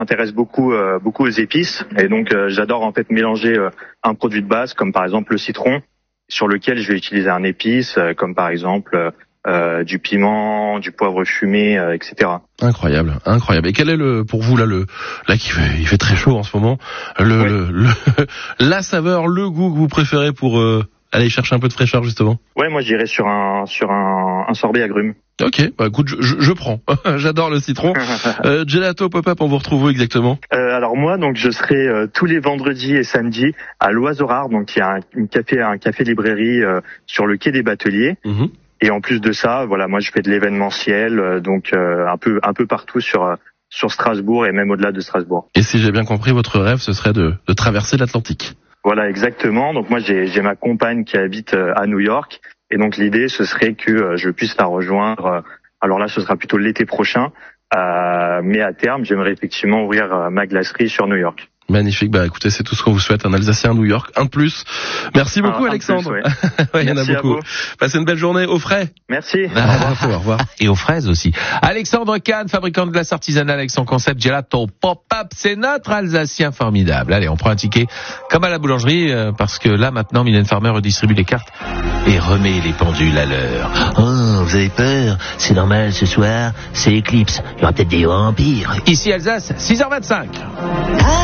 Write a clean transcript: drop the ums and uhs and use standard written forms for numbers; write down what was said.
m'intéresse beaucoup aux épices et donc j'adore en fait mélanger un produit de base comme par exemple le citron sur lequel je vais utiliser un épice comme par exemple du piment, du poivre fumé, etc. Incroyable. Et quel est pour vous là il fait très chaud en ce moment, la saveur, le goût que vous préférez pour aller chercher un peu de fraîcheur justement? Ouais, moi j'irais sur un sorbet agrumes. Ok, bah écoute, je prends. J'adore le citron. Gelato Pop-Up, on vous retrouve où exactement? Alors moi, donc je serai tous les vendredis et samedis à l'Oiseau Rare, donc il y a un café librairie sur le quai des Bateliers. Mmh. Et en plus de ça, voilà, moi je fais de l'événementiel, donc un peu partout sur Strasbourg et même au-delà de Strasbourg. Et si j'ai bien compris, votre rêve, ce serait de traverser l'Atlantique. Voilà, exactement. Donc moi j'ai ma compagne qui habite à New York. Et donc l'idée, ce serait que je puisse la rejoindre. Alors là, ce sera plutôt l'été prochain. Mais à terme, j'aimerais effectivement ouvrir ma glacerie sur New York. Magnifique. Bah écoutez, c'est tout ce qu'on vous souhaite. Un Alsacien à New York, un de plus. Merci beaucoup, Alexandre. Plus, ouais. Ouais, il y en a beaucoup. Passez une belle journée au frais. Merci. Au revoir. Et aux fraises aussi. Alexandre Kahn, fabricant de glace artisanale avec son concept Gelato Pop-Up, c'est notre Alsacien formidable. Allez, on prend un ticket comme à la boulangerie parce que là maintenant, Mylène Farmer redistribue les cartes et remet les pendules à l'heure. Oh, vous avez peur? C'est normal, ce soir, c'est Eclipse. Il y aura peut-être des vampires. Ici Alsace, 6h25.